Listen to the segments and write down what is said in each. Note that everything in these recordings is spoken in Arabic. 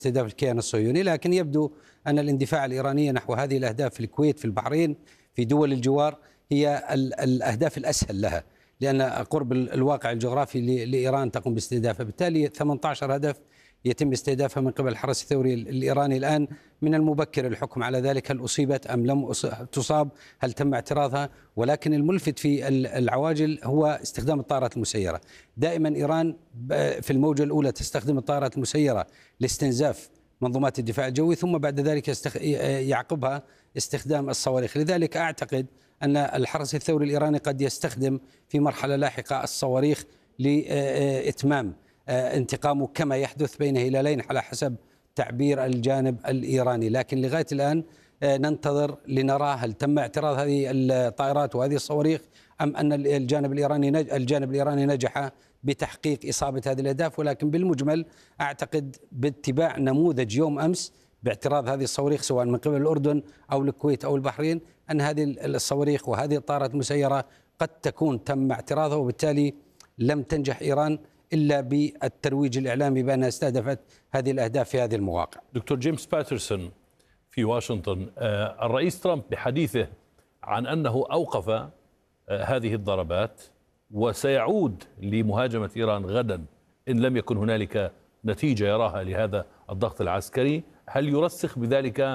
استهداف الكيان الصهيوني، لكن يبدو أن الاندفاع الإيراني نحو هذه الأهداف في الكويت، في البحرين، في دول الجوار هي الأهداف الأسهل لها، لأن قرب الواقع الجغرافي لإيران تقوم باستهدافها. بالتالي 18 هدف يتم استهدافها من قبل الحرس الثوري الإيراني. الآن من المبكر الحكم على ذلك، هل أصيبت أم لم تصاب، هل تم اعتراضها، ولكن الملفت في العواجل هو استخدام الطائرات المسيرة. دائما إيران في الموجة الأولى تستخدم الطائرات المسيرة لاستنزاف منظومات الدفاع الجوي، ثم بعد ذلك يعقبها استخدام الصواريخ. لذلك أعتقد أن الحرس الثوري الإيراني قد يستخدم في مرحلة لاحقة الصواريخ لإتمام انتقامه كما يحدث بين هلالين على حسب تعبير الجانب الإيراني. لكن لغاية الآن ننتظر لنرى هل تم اعتراض هذه الطائرات وهذه الصواريخ أم أن الجانب الإيراني نجح بتحقيق إصابة هذه الأهداف. ولكن بالمجمل أعتقد باتباع نموذج يوم أمس باعتراض هذه الصواريخ سواء من قبل الأردن أو الكويت أو البحرين، أن هذه الصواريخ وهذه الطائرات المسيرة قد تكون تم اعتراضها، وبالتالي لم تنجح إيران إلا بالترويج الإعلامي بأنها استهدفت هذه الأهداف في هذه المواقع. دكتور جيمس باترسون في واشنطن، الرئيس ترامب بحديثه عن أنه أوقف هذه الضربات وسيعود لمهاجمة إيران غدا إن لم يكن هنالك نتيجة يراها لهذا الضغط العسكري، هل يرسخ بذلك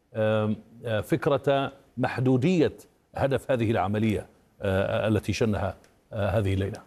فكرة محدودية هدف هذه العملية التي شنها هذه الليلة؟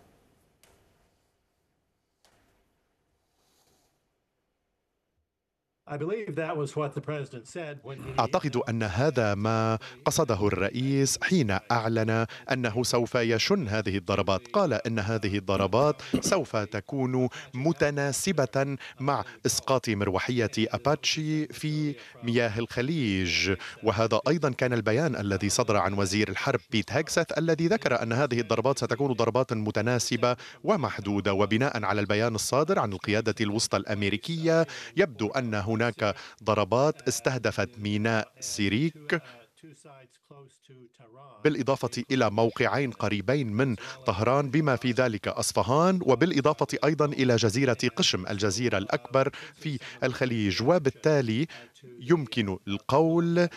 أعتقد أن هذا ما قصده الرئيس حين أعلن أنه سوف يشن هذه الضربات. قال أن هذه الضربات سوف تكون متناسبة مع إسقاط مروحية أباتشي في مياه الخليج. وهذا أيضا كان البيان الذي صدر عن وزير الحرب بيت هيغسث، الذي ذكر أن هذه الضربات ستكون ضربات متناسبة ومحدودة. وبناء على البيان الصادر عن القيادة الوسطى الأمريكية، يبدو أن هناك ضربات استهدفت ميناء سيريك بالإضافة إلى موقعين قريبين من طهران بما في ذلك أصفهان، وبالإضافة أيضا إلى جزيرة قشم الجزيرة الأكبر في الخليج. وبالتالي يمكن القول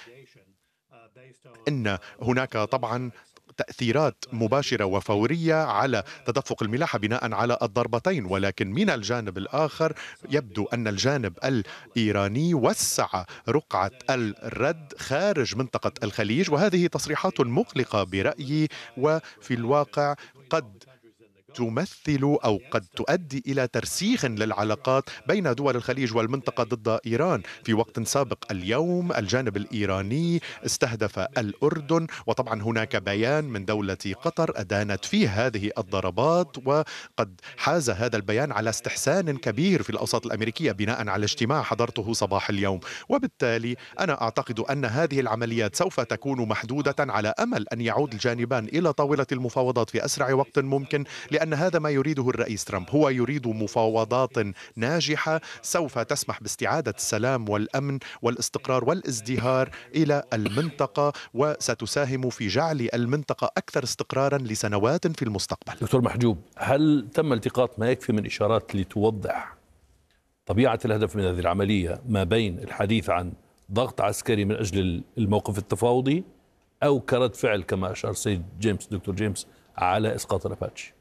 أن هناك طبعا تأثيرات مباشرة وفورية على تدفق الملاحة بناء على الضربتين. ولكن من الجانب الآخر يبدو أن الجانب الإيراني وسع رقعة الرد خارج منطقة الخليج، وهذه تصريحات مقلقة برأيي، وفي الواقع قد تمثل أو قد تؤدي إلى ترسيخ للعلاقات بين دول الخليج والمنطقة ضد إيران. في وقت سابق اليوم الجانب الإيراني استهدف الأردن، وطبعا هناك بيان من دولة قطر أدانت فيه هذه الضربات، وقد حاز هذا البيان على استحسان كبير في الأوساط الأمريكية بناء على اجتماع حضرته صباح اليوم. وبالتالي أنا أعتقد أن هذه العمليات سوف تكون محدودة على أمل أن يعود الجانبان إلى طاولة المفاوضات في أسرع وقت ممكن، لأن هذا ما يريده الرئيس ترامب. هو يريد مفاوضات ناجحة سوف تسمح باستعادة السلام والأمن والاستقرار والازدهار إلى المنطقة، وستساهم في جعل المنطقة أكثر استقرارا لسنوات في المستقبل. دكتور محجوب، هل تم التقاط ما يكفي من إشارات لتوضح طبيعة الهدف من هذه العملية، ما بين الحديث عن ضغط عسكري من أجل الموقف التفاوضي أو كرد فعل كما أشار سيد جيمس دكتور جيمس على إسقاط الأباتشي؟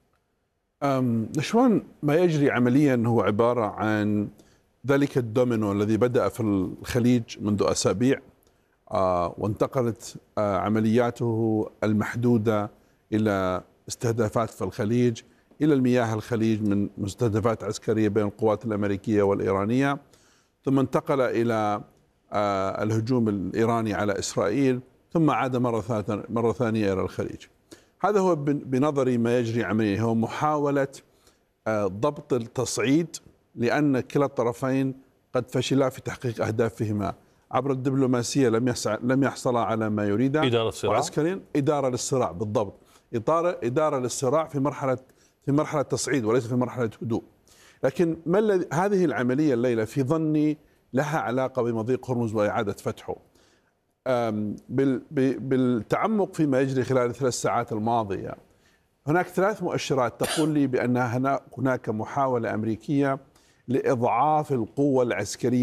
نشوان ما يجري عمليا هو عبارة عن ذلك الدومينو الذي بدأ في الخليج منذ أسابيع، وانتقلت عملياته المحدودة إلى استهدافات في الخليج، إلى المياه الخليج من مستهدفات عسكرية بين القوات الأمريكية والإيرانية، ثم انتقل إلى الهجوم الإيراني على إسرائيل، ثم عاد مرة ثانية إلى الخليج. هذا هو بنظري ما يجري عمليا، هو محاولة ضبط التصعيد، لأن كلا الطرفين قد فشلا في تحقيق أهدافهما عبر الدبلوماسية، لم يحصلا على ما يريده. إدارة الصراع، وعسكريا إدارة للصراع، بالضبط، إدارة للصراع في مرحلة تصعيد وليس في مرحلة هدوء. لكن هذه العملية الليلة في ظني لها علاقة بمضيق هرمز وإعادة فتحه. بالتعمق فيما يجري خلال ال3 ساعات الماضية، هناك 3 مؤشرات تقول لي بأن هناك محاولة أمريكية لإضعاف القوة العسكرية